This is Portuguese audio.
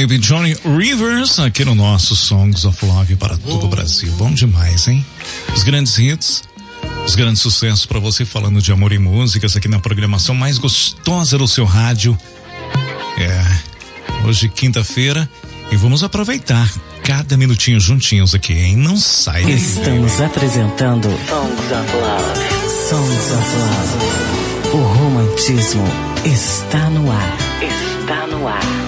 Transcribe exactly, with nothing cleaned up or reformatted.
baby Johnny Rivers aqui no nosso Songs of Love para todo o Brasil. Bom demais, hein? Os grandes hits, os grandes sucessos para você falando de amor e músicas aqui na programação mais gostosa do seu rádio. É, hoje quinta-feira e vamos aproveitar cada minutinho juntinhos aqui, hein? Não sai daí. Estamos apresentando Songs of Love. Songs of Love. O romantismo está no ar. Está no ar.